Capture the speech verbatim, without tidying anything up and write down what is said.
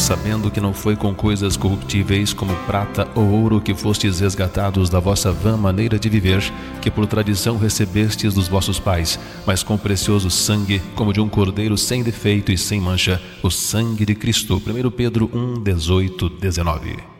sabendo que não foi com coisas corruptíveis como prata ou ouro que fostes resgatados da vossa vã maneira de viver, que por tradição recebestes dos vossos pais, mas com precioso sangue, como de um cordeiro sem defeito e sem mancha, o sangue de Cristo. primeiro Pedro um, dezoito, dezenove.